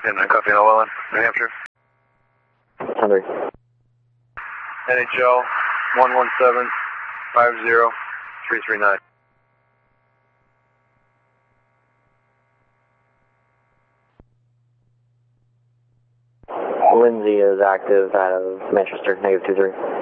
And I'm Coffee in Llewellyn, New Hampshire. 100. NHL 117-50339. Lindsay is active out of Manchester, -23.